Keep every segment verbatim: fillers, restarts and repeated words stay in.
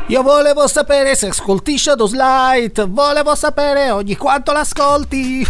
Io volevo sapere se ascolti Shadows Light, volevo sapere ogni quanto l'ascolti.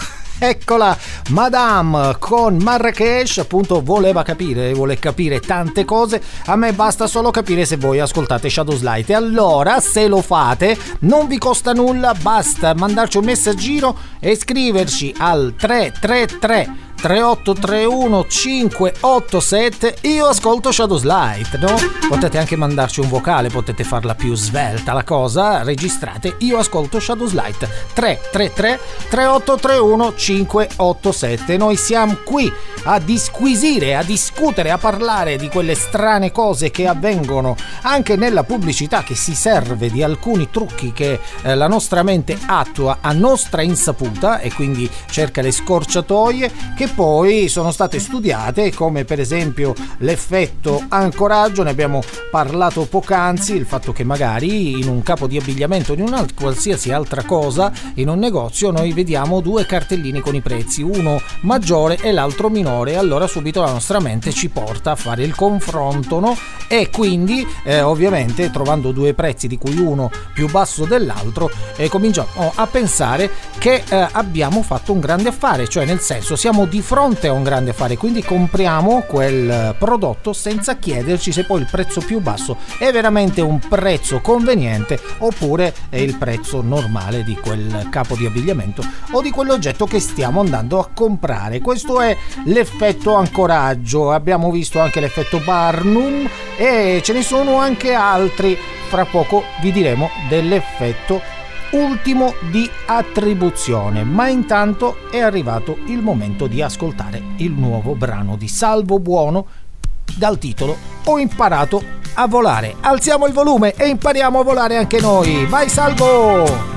Eccola, Madame con Marrakesh, appunto voleva capire, vuole capire tante cose, a me basta solo capire se voi ascoltate Shadows Light e allora se lo fate non vi costa nulla, basta mandarci un messaggino e scriverci al tre tre tre tre otto tre uno cinque otto sette. Io ascolto Shadows Light, no? Potete anche mandarci un vocale, potete farla più svelta la cosa, registrate Io ascolto Shadows Light tre tre tre tre otto tre uno cinque otto sette. Noi siamo qui a disquisire, a discutere, a parlare di quelle strane cose che avvengono anche nella pubblicità, che si serve di alcuni trucchi che eh, la nostra mente attua a nostra insaputa e quindi cerca le scorciatoie che poi sono state studiate, come per esempio l'effetto ancoraggio, ne abbiamo parlato poc'anzi, il fatto che magari in un capo di abbigliamento o in una qualsiasi altra cosa in un negozio noi vediamo due cartellini con i prezzi, uno maggiore e l'altro minore, allora subito la nostra mente ci porta a fare il confronto, no? E quindi eh, ovviamente trovando due prezzi di cui uno più basso dell'altro eh, cominciamo a pensare che eh, abbiamo fatto un grande affare, cioè nel senso siamo di fronte a un grande affare, quindi compriamo quel prodotto senza chiederci se poi il prezzo più basso è veramente un prezzo conveniente oppure è il prezzo normale di quel capo di abbigliamento o di quell'oggetto che stiamo andando a comprare. Questo è l'effetto ancoraggio. Abbiamo visto anche l'effetto Barnum e ce ne sono anche altri, fra poco vi diremo dell'effetto ultimo di attribuzione, ma intanto è arrivato il momento di ascoltare il nuovo brano di Salvo Buono dal titolo Ho imparato a volare. Alziamo il volume e impariamo a volare anche noi. Vai Salvo!